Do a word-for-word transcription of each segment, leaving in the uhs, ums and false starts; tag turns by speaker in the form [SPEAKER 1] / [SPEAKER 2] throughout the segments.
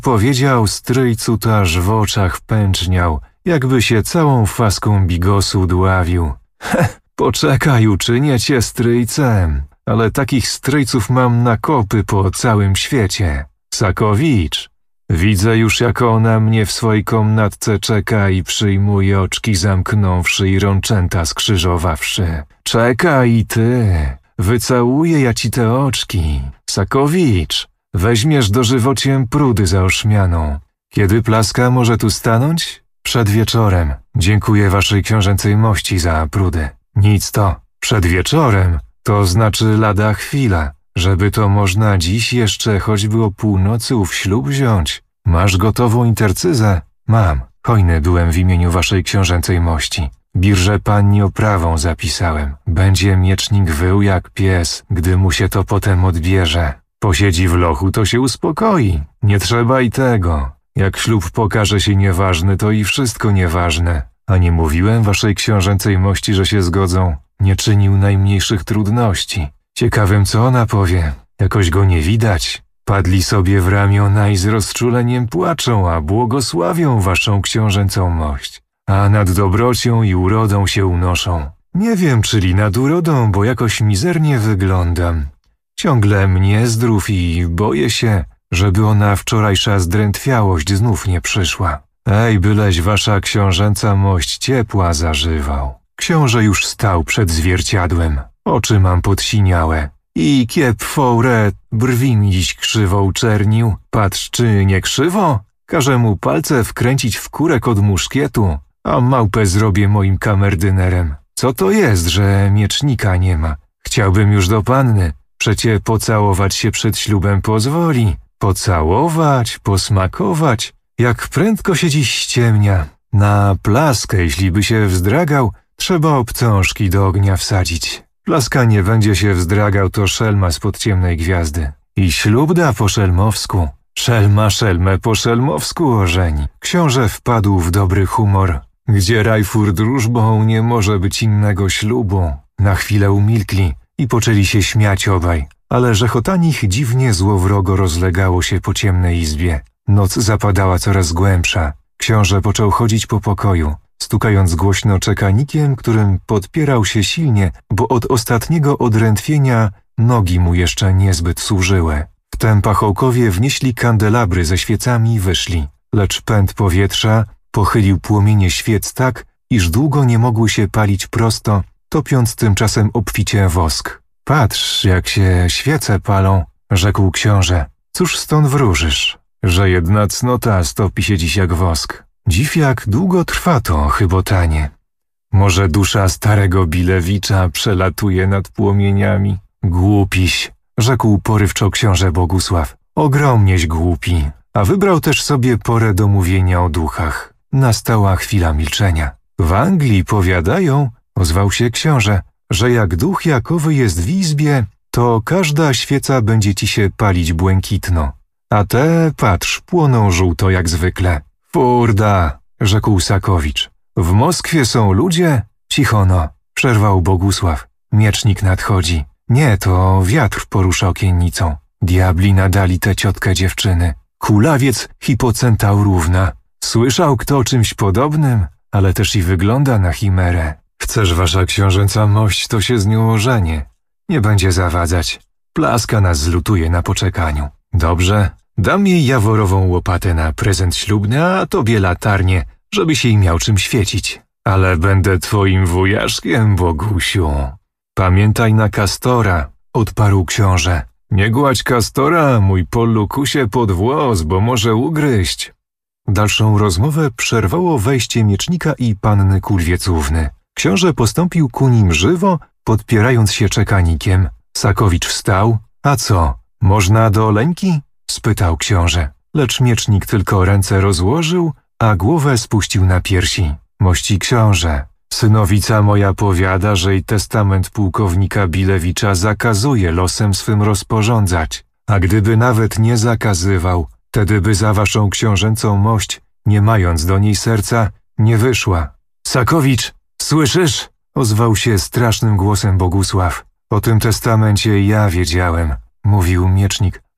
[SPEAKER 1] powiedział stryjcu, to aż w oczach pęczniał, jakby się całą faską bigosu dławił. Heh, poczekaj, uczynię cię stryjcem, ale takich stryjców mam na kopy po całym świecie. Sakowicz, widzę już, jak ona mnie w swojej komnatce czeka i przyjmuje, oczki zamknąwszy i rączęta skrzyżowawszy. Czekaj i ty, wycałuję ja ci te oczki. Sakowicz, weźmiesz dożywociem prudy za oszmianą. Kiedy Plaska może tu stanąć? Przed wieczorem. Dziękuję waszej książęcej mości za prudy. Nic to. Przed wieczorem? To znaczy lada chwila. Żeby to można dziś jeszcze choćby o północy ów ślub wziąć. Masz gotową intercyzę? Mam. Hojny byłem w imieniu waszej książęcej mości. Birże panni oprawą zapisałem. Będzie miecznik wył jak pies, gdy mu się to potem odbierze. Posiedzi w lochu, to się uspokoi. Nie trzeba i tego. Jak ślub pokaże się nieważny, to i wszystko nieważne. A nie mówiłem waszej książęcej mości, że się zgodzą? Nie czynił najmniejszych trudności. Ciekawym, co ona powie. Jakoś go nie widać. Padli sobie w ramiona i z rozczuleniem płaczą, a błogosławią waszą książęcą mość. A nad dobrocią i urodą się unoszą. Nie wiem, czyli nad urodą, bo jakoś mizernie wyglądam. Ciągle mnie zdrów i boję się, żeby ona wczorajsza zdrętwiałość znów nie przyszła. Ej, byleś wasza książęca mość ciepła zażywał. Książę już stał przed zwierciadłem. Oczy mam podsiniałe. I kiep foure, brwi mi dziś krzywo uczernił. Patrz, czy nie krzywo? Każę mu palce wkręcić w kurek od muszkietu, a małpę zrobię moim kamerdynerem. Co to jest, że miecznika nie ma? Chciałbym już do panny. Przecie pocałować się przed ślubem pozwoli. Pocałować, posmakować. Jak prędko się dziś ściemnia. Na Plaskę, jeśli by się wzdragał, trzeba obcążki do ognia wsadzić. Plaska nie będzie się wzdragał, to szelma spod ciemnej gwiazdy. I ślub da po szelmowsku. Szelma szelmę po szelmowsku ożeni. Książę wpadł w dobry humor. Gdzie Rajfur drużbą, nie może być innego ślubu. Na chwilę umilkli i poczęli się śmiać obaj. Ale rzechotanich dziwnie złowrogo rozlegało się po ciemnej izbie. Noc zapadała coraz głębsza. Książę począł chodzić po pokoju, stukając głośno czekanikiem, którym podpierał się silnie, bo od ostatniego odrętwienia nogi mu jeszcze niezbyt służyły. Wtem pachołkowie wnieśli kandelabry ze świecami i wyszli, lecz pęd powietrza pochylił płomienie świec tak, iż długo nie mogły się palić prosto, topiąc tymczasem obficie wosk. Patrz, jak się świece palą, rzekł książę. Cóż stąd wróżysz? Że jedna cnota stopi się dziś jak wosk. Dziw jak długo trwa to chybotanie. Może dusza starego Bilewicza przelatuje nad płomieniami? Głupiś, rzekł porywczo książę Bogusław. Ogromnieś głupi. A wybrał też sobie porę do mówienia o duchach. Nastała chwila milczenia. W Anglii powiadają, ozwał się książę, że jak duch jakowy jest w izbie, to każda świeca będzie ci się palić błękitno. A te, patrz, płoną żółto jak zwykle. Furda, rzekł Sakowicz. W Moskwie są ludzie? Cicho no, przerwał Bogusław. Miecznik nadchodzi. Nie, to wiatr porusza okiennicą. Diabli nadali tę ciotkę dziewczyny. Kulawiec hipocentaurówna. Słyszał kto o czymś podobnym, ale też i wygląda na chimerę. Chcesz wasza książęca mość, to się z nią ożenię. Nie będzie zawadzać. Plaska nas zlutuje na poczekaniu. Dobrze, dam jej jaworową łopatę na prezent ślubny, a tobie latarnię, żebyś jej miał czym świecić. Ale będę twoim wujaszkiem, Bogusiu. Pamiętaj na Kastora, odparł książę. Nie gładź Kastora, mój Pollukusie, pod włos, bo może ugryźć. Dalszą rozmowę przerwało wejście miecznika i panny Kulwiecówny. Książę postąpił ku nim żywo, podpierając się czekanikiem. Sakowicz wstał. A co, można do Oleńki? Spytał książę. Lecz miecznik tylko ręce rozłożył, a głowę spuścił na piersi. Mości książę, synowica moja powiada, że i testament pułkownika Bilewicza zakazuje losem swym rozporządzać. A gdyby nawet nie zakazywał, tedy by za waszą książęcą mość, nie mając do niej serca, nie wyszła. Sakowicz, słyszysz? Ozwał się strasznym głosem Bogusław. O tym testamencie ja wiedziałem, mówił miecznik,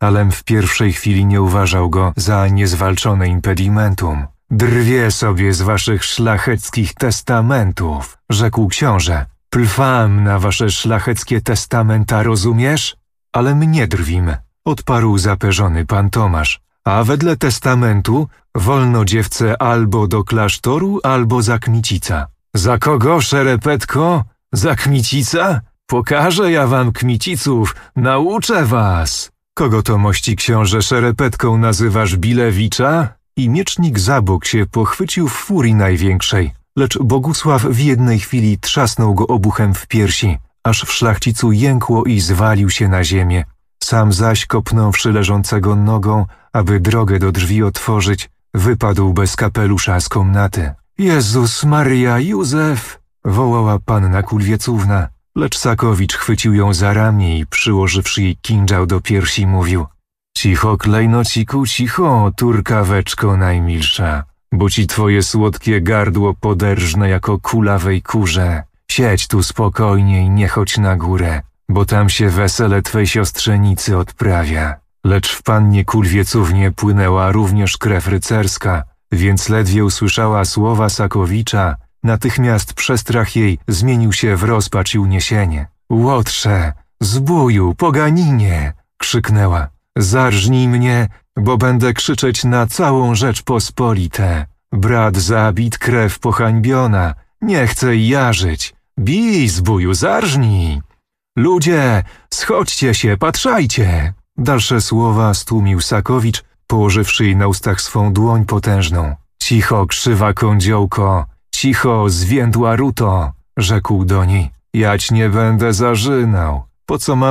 [SPEAKER 1] alem w pierwszej chwili nie uważał go za niezwalczone impedimentum. Drwie sobie z waszych szlacheckich testamentów, rzekł książę. Plwam na wasze szlacheckie testamenta, rozumiesz? Ale mnie drwim, odparł zaperzony pan Tomasz. A wedle testamentu wolno dziewce albo do klasztoru, albo za kmicica. Za kogo, szerepetko? Za kmicica? Pokażę ja wam kmiciców, nauczę was. Kogo to mości książę szerepetką nazywasz Bilewicza? I miecznik Zabok się pochwycił w furii największej, lecz Bogusław w jednej chwili trzasnął go obuchem w piersi, aż w szlachcicu jękło i zwalił się na ziemię. Sam zaś, kopnąwszy leżącego nogą, aby drogę do drzwi otworzyć, wypadł bez kapelusza z komnaty. Jezus Maria, Józef! Wołała panna Kulwiecówna, lecz Sakowicz chwycił ją za ramię i przyłożywszy jej kindzał do piersi mówił: cicho, klejnociku, cicho, turkaweczko najmilsza, bo ci twoje słodkie gardło poderżnę jako kulawej kurze. Siedź tu spokojnie i nie chodź na górę, bo tam się wesele twej siostrzenicy odprawia. Lecz w pannie Kulwiecównie płynęła również krew rycerska, więc ledwie usłyszała słowa Sakowicza, natychmiast przestrach jej zmienił się w rozpacz i uniesienie. Łotrze, zbóju, poganinie! Krzyknęła. Zarżnij mnie, bo będę krzyczeć na całą Rzeczpospolitę. Brat zabit, krew pohańbiona, nie chcę i ja żyć. Bij, zbóju, zarżnij! Ludzie, schodźcie się, patrzajcie! Dalsze słowa stłumił Sakowicz, położywszy jej na ustach swą dłoń potężną. Cicho, krzywa kądziołko, cicho, zwiędła ruto, rzekł do niej. Jać nie będę zarzynał. Po co mam